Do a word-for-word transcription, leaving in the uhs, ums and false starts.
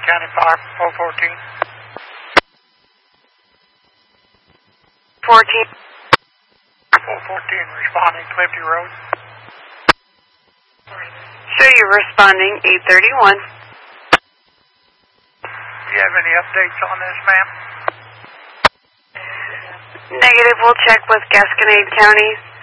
County Fire, four fourteen. fourteen. four fourteen, responding, Clifty Road. Sure, you're responding, eight thirty-one. Do you have any updates on this, ma'am? Negative, we'll check with Gasconade County.